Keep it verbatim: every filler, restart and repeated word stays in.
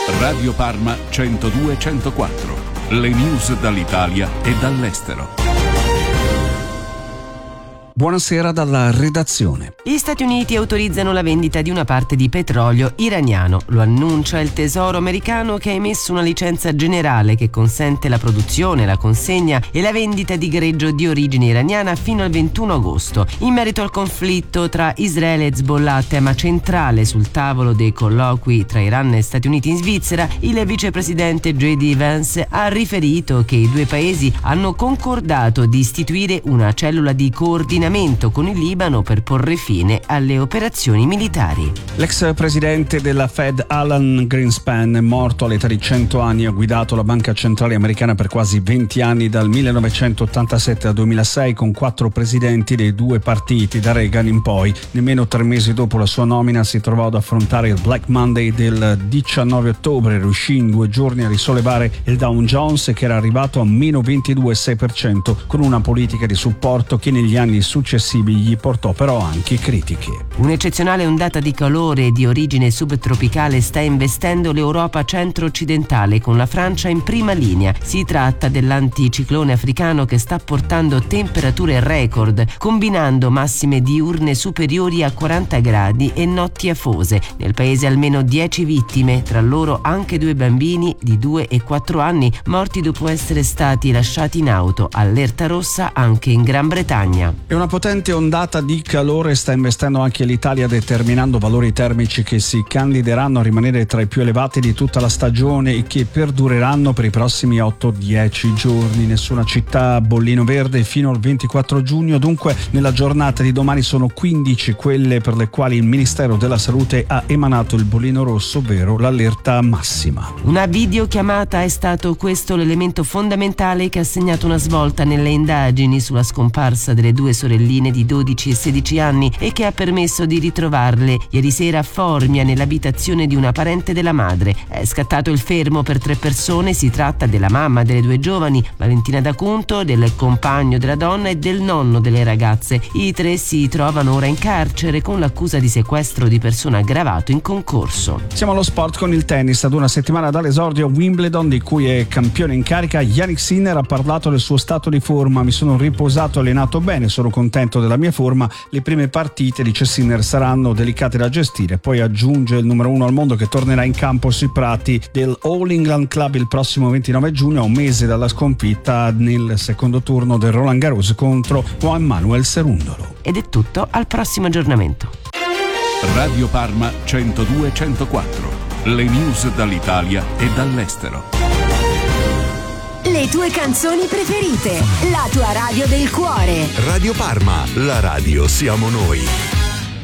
Radio Parma centodue centoquattro. Le news dall'Italia e dall'estero. Buonasera dalla redazione. Gli Stati Uniti autorizzano la vendita di una parte di petrolio iraniano. Lo annuncia il Tesoro americano, che ha emesso una licenza generale che consente la produzione, la consegna e la vendita di greggio di origine iraniana fino al ventuno agosto. In merito al conflitto tra Israele e Hezbollah, tema centrale sul tavolo dei colloqui tra Iran e Stati Uniti in Svizzera, il vicepresidente J D Vance ha riferito che i due paesi hanno concordato di istituire una cellula di coordinamento con il Libano per porre fine alle operazioni militari. L'ex presidente della Fed Alan Greenspan è morto all'età di cento anni. Ha guidato la banca centrale americana per quasi venti anni, dal millenovecentottantasette al duemilasei, con quattro presidenti dei due partiti, da Reagan in poi. Nemmeno tre mesi dopo la sua nomina si trovò ad affrontare il Black Monday del diciannove ottobre. Riuscì in due giorni a risollevare il Dow Jones, che era arrivato a meno ventidue virgola sei per cento, con una politica di supporto che negli anni successivi gli portò però anche critiche. Un'eccezionale ondata di calore di origine subtropicale sta investendo l'Europa centro-occidentale, con la Francia in prima linea. Si tratta dell'anticiclone africano che sta portando temperature record, combinando massime diurne superiori a quaranta gradi e notti afose. Nel paese almeno dieci vittime, tra loro anche due bambini di due e quattro anni, morti dopo essere stati lasciati in auto. Allerta rossa anche in Gran Bretagna. E una potente ondata di calore sta investendo anche l'Italia, determinando valori termici che si candideranno a rimanere tra i più elevati di tutta la stagione e che perdureranno per i prossimi otto dieci giorni. Nessuna città a bollino verde fino al ventiquattro giugno, dunque nella giornata di domani sono quindici quelle per le quali il Ministero della Salute ha emanato il bollino rosso, ovvero l'allerta massima. Una videochiamata è stato questo l'elemento fondamentale che ha segnato una svolta nelle indagini sulla scomparsa delle due sorelline di dodici e sedici anni e che ha permesso di ritrovarle ieri sera a Formia, nell'abitazione di una parente della madre. È scattato il fermo per tre persone. Si tratta della mamma delle due giovani, Valentina D'Acunto, del compagno della donna e del nonno delle ragazze. I tre si trovano ora in carcere con l'accusa di sequestro di persona aggravato in concorso. Siamo allo sport con il tennis. Ad una settimana dall'esordio a Wimbledon, di cui è campione in carica, Jannik Sinner ha parlato del suo stato di forma. Mi sono riposato, allenato bene, sono contento della mia forma. Le prime partite, dice Sinner, saranno delicate da gestire. Poi aggiunge il numero uno al mondo che tornerà in campo sui prati del All England Club il prossimo ventinove giugno, a un mese dalla sconfitta nel secondo turno del Roland Garros contro Juan Manuel Cerundolo. Ed è tutto, al prossimo aggiornamento. Radio Parma centodue centoquattro. Le news dall'Italia e dall'estero. Le tue canzoni preferite, la tua radio del cuore. Radio Parma, la radio siamo noi.